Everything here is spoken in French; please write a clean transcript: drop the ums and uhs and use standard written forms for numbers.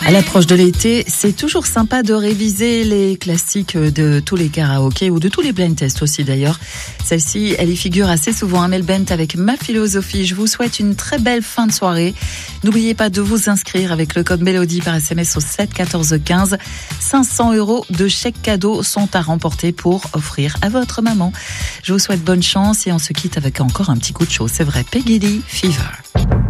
À l'approche de l'été, c'est toujours sympa de réviser les classiques de tous les karaokés ou de tous les blind tests aussi d'ailleurs. Celle-ci, elle y figure assez souvent à Melbent avec Ma Philosophie. Je vous souhaite une très belle fin de soirée. N'oubliez pas de vous inscrire avec le code Mélodie par SMS au 7 14 15. 500 € de chèques cadeaux sont à remporter pour offrir à votre maman. Je vous souhaite bonne chance et on se quitte avec encore un petit coup de chaud. C'est vrai, Peggy Lee, Fever.